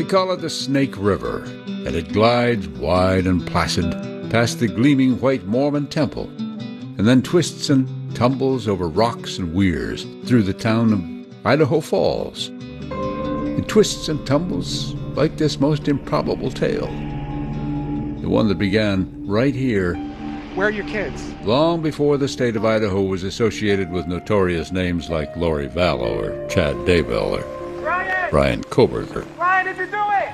They call it the Snake River, and it glides wide and placid past the gleaming white Mormon temple, and then twists and tumbles over rocks and weirs through the town of Idaho Falls. It twists and tumbles like this most improbable tale, the one that began right here. Where are your kids? Long before the state of Idaho was associated with notorious names like Lori Vallow or Chad Daybell or Ryan Koberger. Ryan, did you do it?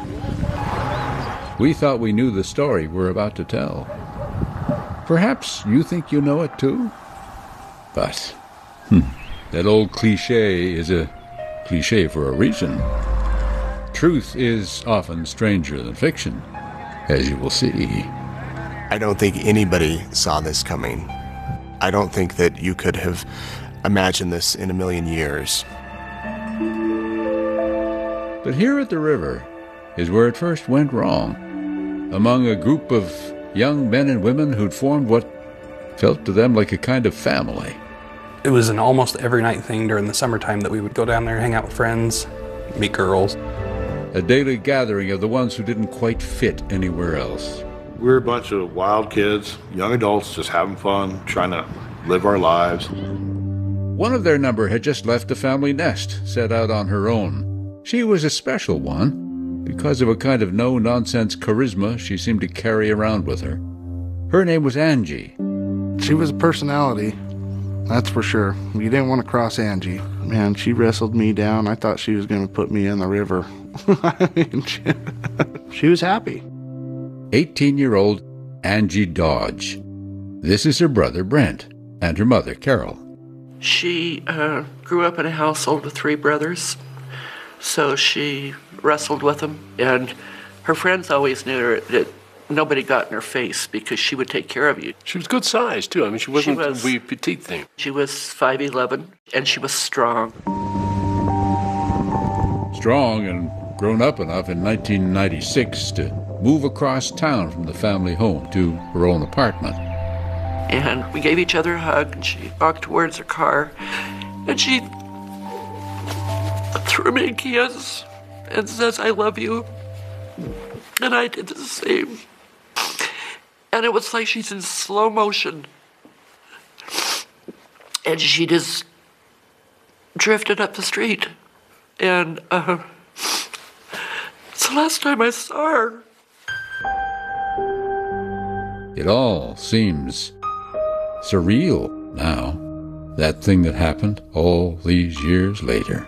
We thought we knew the story we're about to tell. Perhaps you think you know it too? But, that old cliche is a cliche for a reason. Truth is often stranger than fiction, as you will see. I don't think anybody saw this coming. I don't think that you could have imagined this in a million years. But here at the river is where it first went wrong, among a group of young men and women who'd formed what felt to them like a kind of family. It was an almost every night thing during the summertime that we would go down there, hang out with friends, meet girls. A daily gathering of the ones who didn't quite fit anywhere else. We're a bunch of wild kids, young adults just having fun, trying to live our lives. One of their number had just left the family nest, set out on her own. She was a special one because of a kind of no-nonsense charisma she seemed to carry around with her. Her name was Angie. She was a personality, that's for sure. You didn't want to cross Angie. Man, she wrestled me down. I thought she was going to put me in the river. I mean, she was happy. 18-year-old Angie Dodge. This is her brother, Brent, and her mother, Carol. She grew up in a household with 3 brothers, so she wrestled with them. And her friends always knew her, that nobody got in her face because she would take care of you. She was good size, too. I mean, she wasn't a wee petite thing. She was 5'11", and she was strong. Strong and grown up enough in 1996 to move across town from the family home to her own apartment. And we gave each other a hug, and she walked towards her car, and she threw me a kiss and says, "I love you." And I did the same. And it was like she's in slow motion. And she just drifted up the street. And it's the last time I saw her. It all seems surreal now, that thing that happened all these years later.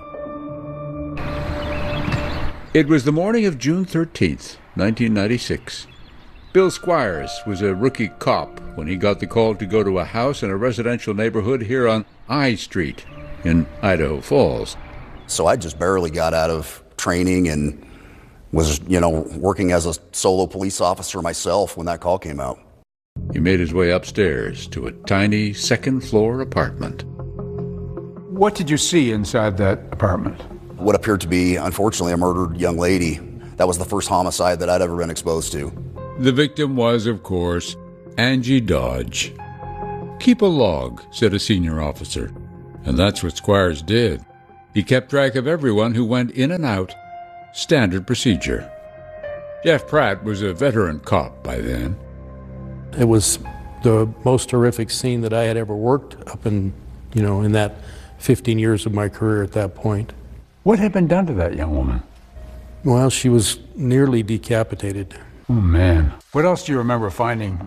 It was the morning of June 13th, 1996. Bill Squires was a rookie cop when he got the call to go to a house in a residential neighborhood here on I Street in Idaho Falls. So I just barely got out of training and was, working as a solo police officer myself when that call came out. He made his way upstairs to a tiny second-floor apartment. What did you see inside that apartment? What appeared to be, unfortunately, a murdered young lady. That was the first homicide that I'd ever been exposed to. The victim was, of course, Angie Dodge. "Keep a log," said a senior officer, and that's what Squires did. He kept track of everyone who went in and out, standard procedure. Jeff Pratt was a veteran cop by then. It was the most horrific scene that I had ever worked up in that 15 years of my career at that point. What had been done to that young woman? Well, she was nearly decapitated. Oh, man. What else do you remember finding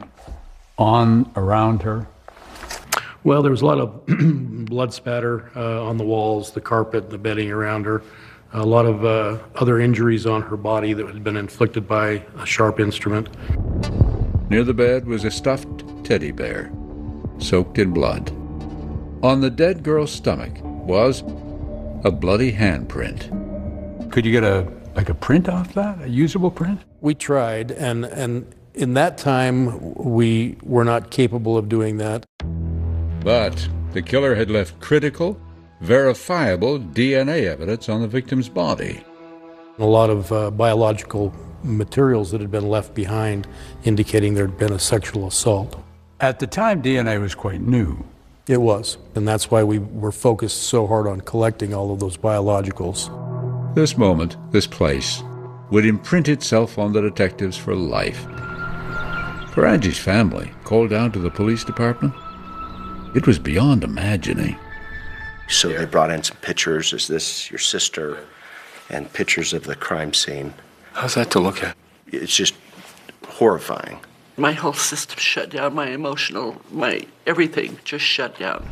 around her? Well, there was a lot of blood spatter on the walls, the carpet, the bedding around her. A lot of other injuries on her body that had been inflicted by a sharp instrument. Near the bed was a stuffed teddy bear, soaked in blood. On the dead girl's stomach was a bloody handprint. Could you get a print off that, a usable print? We tried, and in that time, we were not capable of doing that. But the killer had left critical, verifiable DNA evidence on the victim's body. A lot of biological materials that had been left behind indicating there had been a sexual assault. At the time, DNA was quite new. It was, and that's why we were focused so hard on collecting all of those biologicals. This moment, this place, would imprint itself on the detectives for life. For Angie's family, called down to the police department, it was beyond imagining. So they brought in some pictures. Is this your sister? And pictures of the crime scene. How's that to look at? It's just horrifying. My whole system shut down, my emotional, my everything just shut down.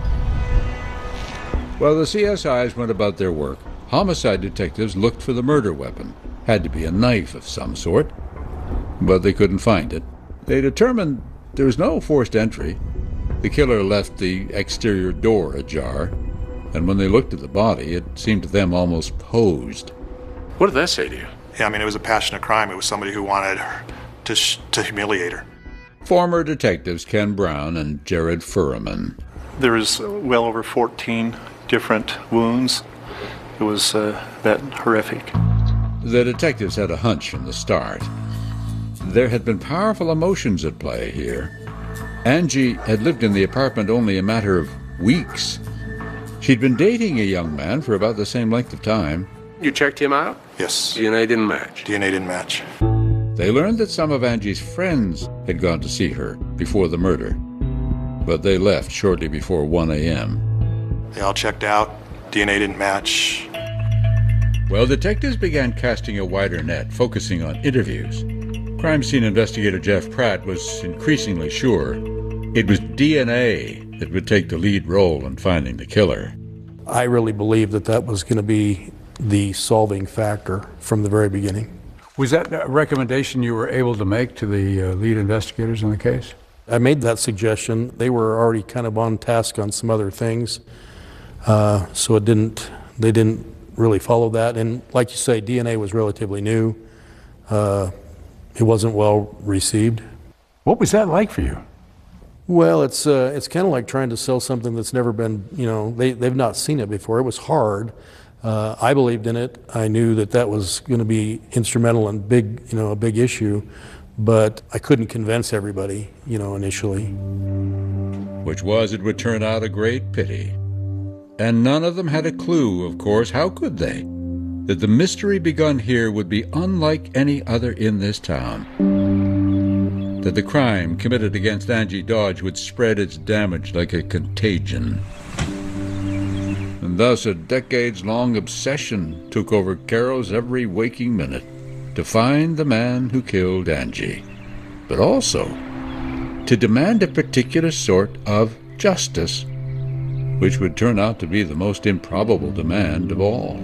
While the CSIs went about their work, homicide detectives looked for the murder weapon. Had to be a knife of some sort, but they couldn't find it. They determined there was no forced entry. The killer left the exterior door ajar, and when they looked at the body, it seemed to them almost posed. What did that say to you? Yeah, I mean, it was a passionate crime. It was somebody who wanted her to humiliate her. Former detectives Ken Brown and Jared Furman. There was well over 14 different wounds. It was that horrific. The detectives had a hunch from the start. There had been powerful emotions at play here. Angie had lived in the apartment only a matter of weeks. She'd been dating a young man for about the same length of time. You checked him out? Yes. DNA didn't match? DNA didn't match. They learned that some of Angie's friends had gone to see her before the murder, but they left shortly before 1 a.m. They all checked out. DNA didn't match. Well, detectives began casting a wider net, focusing on interviews. Crime scene investigator Jeff Pratt was increasingly sure it was DNA that would take the lead role in finding the killer. I really believe that was going to be the solving factor from the very beginning. Was that a recommendation you were able to make to the lead investigators in the case? I made that suggestion. They were already kind of on task on some other things, so they didn't really follow that. And like you say, DNA was relatively new. It wasn't well received. What was that like for you? Well, it's kind of like trying to sell something that's never been, they've not seen it before. It was hard. I believed in it. I knew that was going to be instrumental and big, a big issue, but I couldn't convince everybody, initially. Which was, it would turn out a great pity. And none of them had a clue, of course, how could they, that the mystery begun here would be unlike any other in this town. That the crime committed against Angie Dodge would spread its damage like a contagion. And thus a decades-long obsession took over Carol's every waking minute to find the man who killed Angie, but also to demand a particular sort of justice, which would turn out to be the most improbable demand of all.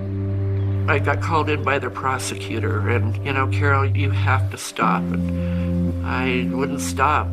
I got called in by the prosecutor, and, Carol, you have to stop. And I wouldn't stop.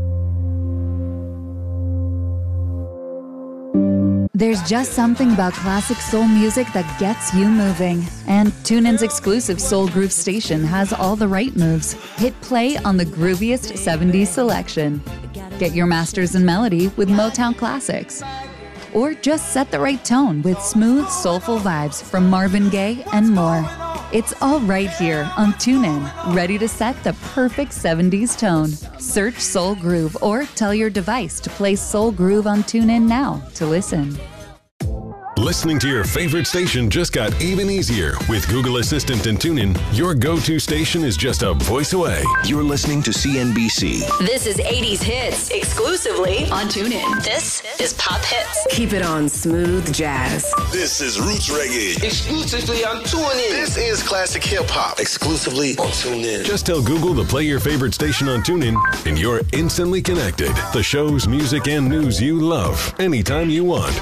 There's just something about classic soul music that gets you moving. And TuneIn's exclusive Soul Groove station has all the right moves. Hit play on the grooviest 70s selection. Get your masters in melody with Motown classics. Or just set the right tone with smooth, soulful vibes from Marvin Gaye and more. It's all right here on TuneIn, ready to set the perfect 70s tone. Search Soul Groove or tell your device to play Soul Groove on TuneIn now to listen. Listening to your favorite station just got even easier. With Google Assistant and TuneIn, your go-to station is just a voice away. You're listening to CNBC. This is 80s Hits, exclusively on TuneIn. This is Pop Hits. Keep it on Smooth Jazz. This is Roots Reggae. Exclusively on TuneIn. This is Classic Hip Hop. Exclusively on TuneIn. Just tell Google to play your favorite station on TuneIn, and you're instantly connected. The shows, music, and news you love, anytime you want.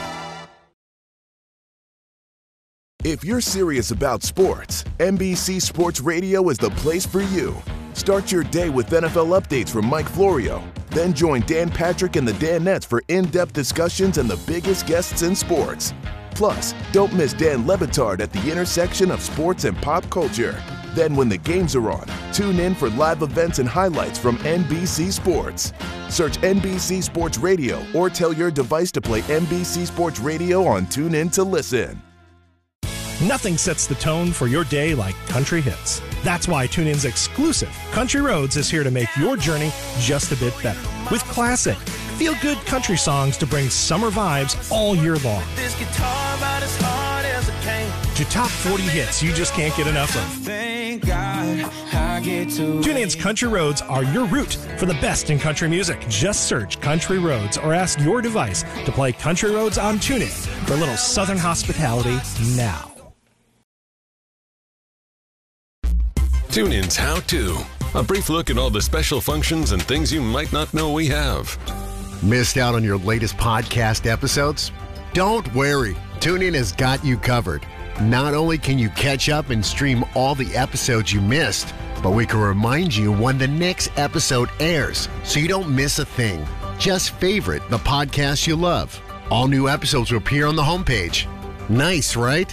If you're serious about sports, NBC Sports Radio is the place for you. Start your day with NFL updates from Mike Florio. Then join Dan Patrick and the Danettes for in-depth discussions and the biggest guests in sports. Plus, don't miss Dan Le Batard at the intersection of sports and pop culture. Then when the games are on, tune in for live events and highlights from NBC Sports. Search NBC Sports Radio or tell your device to play NBC Sports Radio on TuneIn to listen. Nothing sets the tone for your day like country hits. That's why TuneIn's exclusive Country Roads is here to make your journey just a bit better. With classic, feel-good country songs to bring summer vibes all year long. To top 40 hits you just can't get enough of. thank God I get to. TuneIn's Country Roads are your route for the best in country music. Just search Country Roads or ask your device to play Country Roads on TuneIn for a little Southern hospitality now. TuneIn's How To. A brief look at all the special functions and things you might not know we have. Missed out on your latest podcast episodes? Don't worry. TuneIn has got you covered. Not only can you catch up and stream all the episodes you missed, but we can remind you when the next episode airs so you don't miss a thing. Just favorite the podcast you love. All new episodes will appear on the homepage. Nice, right?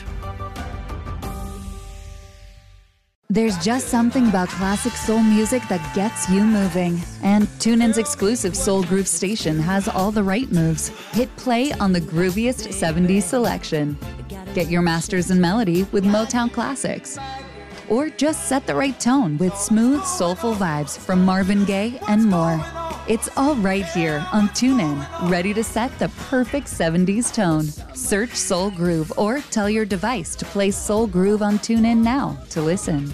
There's just something about classic soul music that gets you moving. And TuneIn's exclusive Soul Groove station has all the right moves. Hit play on the grooviest 70s selection. Get your masters in melody with Motown classics. Or just set the right tone with smooth, soulful vibes from Marvin Gaye and more. It's all right here on TuneIn, ready to set the perfect 70s tone. Search Soul Groove or tell your device to play Soul Groove on TuneIn now to listen.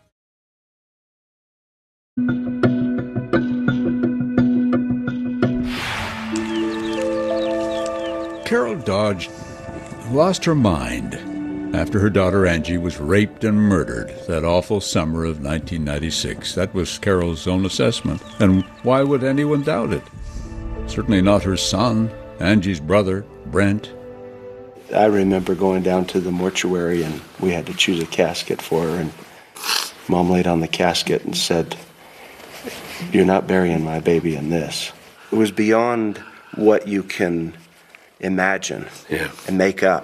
Carol Dodge lost her mind after her daughter Angie was raped and murdered that awful summer of 1996. That was Carol's own assessment. And why would anyone doubt it? Certainly not her son, Angie's brother, Brent. I remember going down to the mortuary and we had to choose a casket for her, and Mom laid on the casket and said, "You're not burying my baby in this." It was beyond what you can imagine and make up.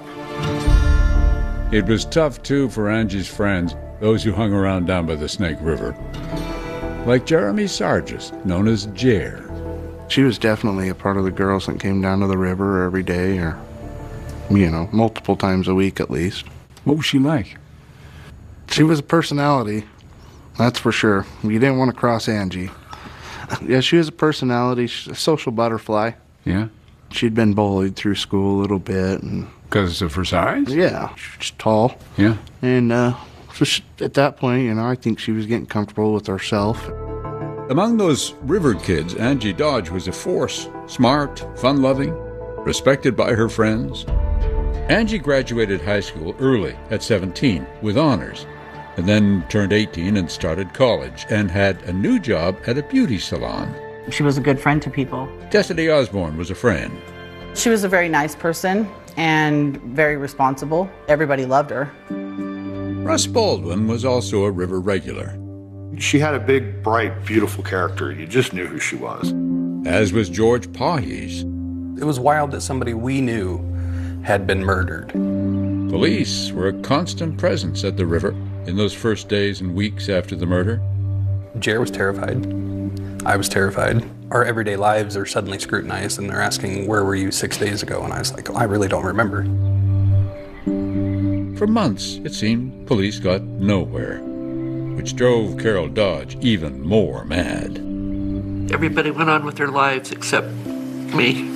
It was tough, too, for Angie's friends, those who hung around down by the Snake River. Like Jeremy Sargis, known as Jer. She was definitely a part of the girls that came down to the river every day, or, multiple times a week at least. What was she like? She was a personality, that's for sure. You didn't want to cross Angie. Yeah, she was a personality, a social butterfly. Yeah? She'd been bullied through school a little bit. Because of her size? Yeah, she's tall. Yeah. And so at that point, I think she was getting comfortable with herself. Among those river kids, Angie Dodge was a force. Smart, fun-loving, respected by her friends. Angie graduated high school early, at 17, with honors, and then turned 18 and started college, and had a new job at a beauty salon. She was a good friend to people. Destiny Osborne was a friend. She was a very nice person and very responsible. Everybody loved her. Russ Baldwin was also a river regular. She had a big, bright, beautiful character. You just knew who she was. As was George Pahis. It was wild that somebody we knew had been murdered. Police were a constant presence at the river in those first days and weeks after the murder. Jer was terrified. I was terrified. Our everyday lives are suddenly scrutinized, and they're asking, "Where were you 6 days ago?" And I was like, "I really don't remember." For months, it seemed, police got nowhere, which drove Carol Dodge even more mad. Everybody went on with their lives except me.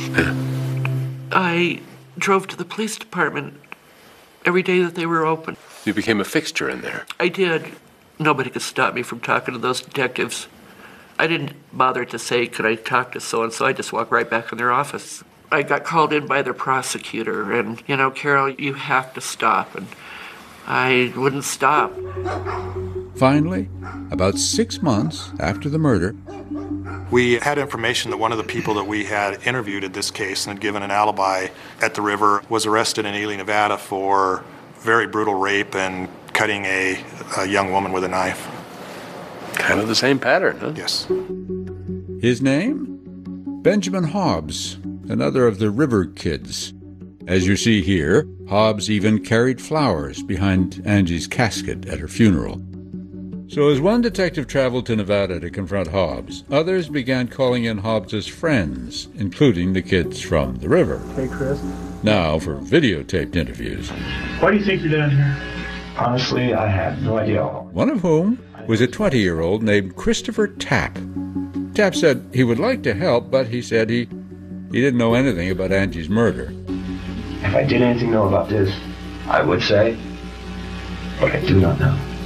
I drove to the police department every day that they were open. You became a fixture in there. I did. Nobody could stop me from talking to those detectives. I didn't bother to say, "Could I talk to so-and-so?" I just walked right back in their office. I got called in by their prosecutor, and, "Carol, you have to stop." And I wouldn't stop. Finally, about 6 months after the murder, we had information that one of the people that we had interviewed at this case and had given an alibi at the river was arrested in Ely, Nevada for very brutal rape and cutting a young woman with a knife. Kind of the same pattern, huh? Yes. His name? Benjamin Hobbs, another of the river kids. As you see here, Hobbs even carried flowers behind Angie's casket at her funeral. So as one detective traveled to Nevada to confront Hobbs, others began calling in Hobbs's friends, including the kids from the river. Hey, Chris. Now for videotaped interviews. Why do you think you're down here? Honestly, I have no idea. One of whom was a 20-year-old named Christopher Tapp. Tapp said he would like to help, but he said he didn't know anything about Angie's murder. If I did anything know about this, I would say, but I do not know.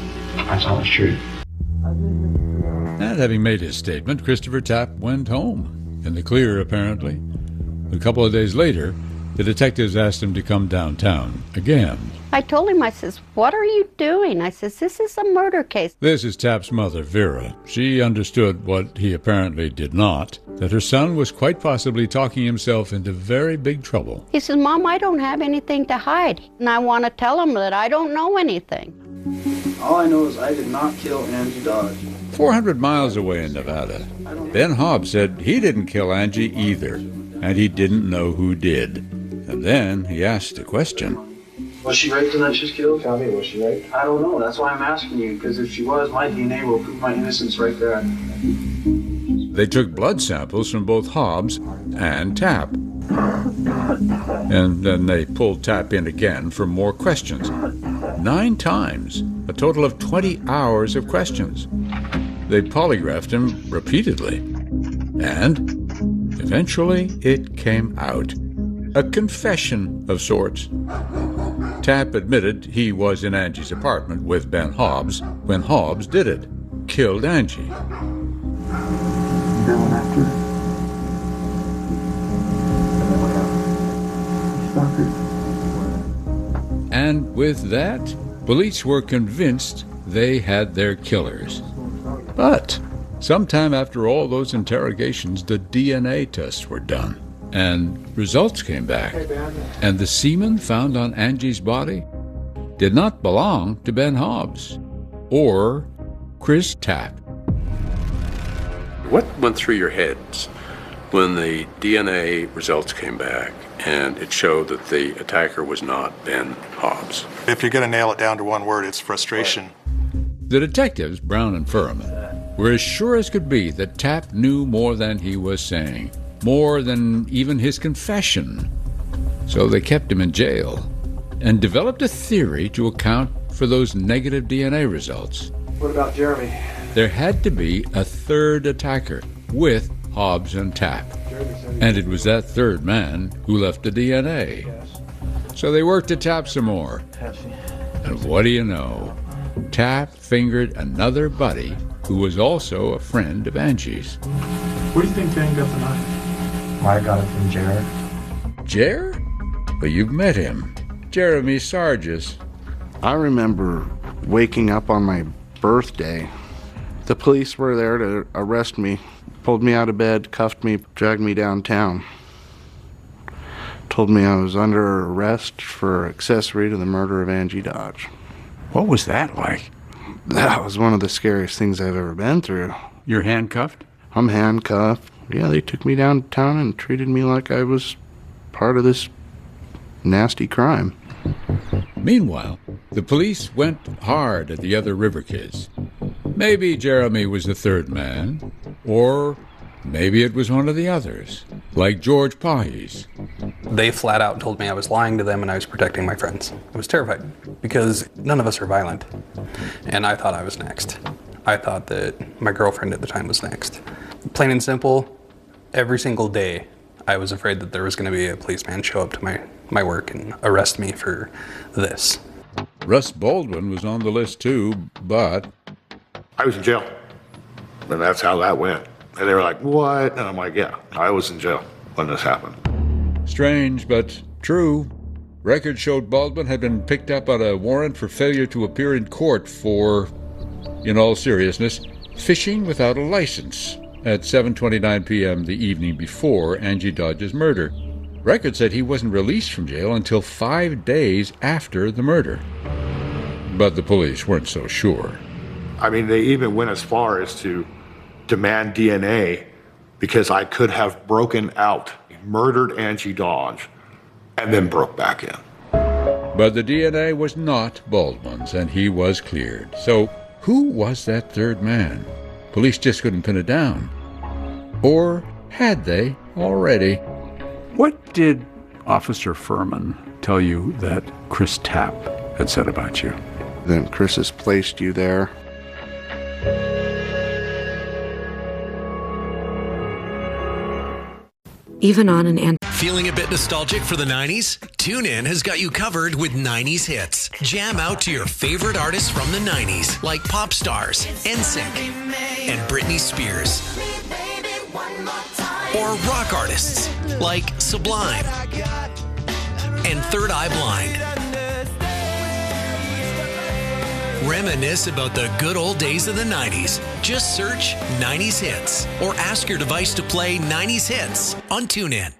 That's all it's true. And having made his statement, Christopher Tapp went home, in the clear apparently. A couple of days later, the detectives asked him to come downtown again. I told him, I says, what are you doing? I says, this is a murder case. This is Tapp's mother, Vera. She understood what he apparently did not, that her son was quite possibly talking himself into very big trouble. He says, Mom, I don't have anything to hide. And I want to tell him that I don't know anything. All I know is I did not kill Angie Dodge. 400 miles away in Nevada, Ben Hobbs said he didn't kill Angie either, and he didn't know who did. And then he asked a question. Was she raped and then she was killed? Tell me, was she raped? I don't know. That's why I'm asking you, because if she was, my DNA will prove my innocence right there. They took blood samples from both Hobbs and Tapp. And then they pulled Tapp in again for more questions. 9 times, a total of 20 hours of questions. They polygraphed him repeatedly. And eventually it came out. A confession of sorts. Tapp admitted he was in Angie's apartment with Ben Hobbs when Hobbs did it. Killed Angie. Going after her. And with that, police were convinced they had their killers. But sometime after all those interrogations, the DNA tests were done. And results came back. And the semen found on Angie's body did not belong to Ben Hobbs or Chris Tapp. What went through your heads when the DNA results came back and it showed that the attacker was not Ben Hobbs? If you're going to nail it down to one word, it's frustration. The detectives, Brown and Furman, were as sure as could be that Tapp knew more than he was saying. More than even his confession. So they kept him in jail and developed a theory to account for those negative DNA results. What about Jeremy? There had to be a third attacker with Hobbs and Tapp. And it was that third man who left the DNA. So they worked to Tapp some more. And what do you know? Tapp fingered another buddy who was also a friend of Angie's. Where do you think Ben got the knife? I got it from Jared. Jared? Well, you've met him. Jeremy Sargis. I remember waking up on my birthday. The police were there to arrest me, pulled me out of bed, cuffed me, dragged me downtown. Told me I was under arrest for accessory to the murder of Angie Dodge. What was that like? That was one of the scariest things I've ever been through. You're handcuffed? I'm handcuffed. Yeah, they took me downtown and treated me like I was part of this nasty crime. Meanwhile, the police went hard at the other river kids. Maybe Jeremy was the third man, or maybe it was one of the others, like George Pahis. They flat out told me I was lying to them and I was protecting my friends. I was terrified because none of us are violent. And I thought I was next. I thought that my girlfriend at the time was next. Plain and simple, every single day I was afraid that there was going to be a policeman show up to my work and arrest me for this. Russ Baldwin was on the list too, but I was in jail. And that's how that went. And they were like, what? And I'm like, yeah, I was in jail when this happened. Strange, but true. Records showed Baldwin had been picked up on a warrant for failure to appear in court for, in all seriousness, fishing without a license at 7:29 p.m. the evening before Angie Dodge's murder. Records said he wasn't released from jail until 5 days after the murder. But the police weren't so sure. I mean, they even went as far as to demand DNA because I could have broken out, murdered Angie Dodge, and then broke back in. But the DNA was not Baldwin's, and he was cleared. So who was that third man? Police just couldn't pin it down. Or had they already? What did Officer Furman tell you that Chris Tapp had said about you? Then Chris has placed you there. Even on an Feeling a bit nostalgic for the 90s? TuneIn has got you covered with 90s hits. Jam out to your favorite artists from the 90s, like pop stars, NSYNC, and Britney Spears. Or rock artists, like Sublime and Third Eye Blind. Reminisce about the good old days of the 90s. Just search 90s Hits or ask your device to play 90s Hits on TuneIn.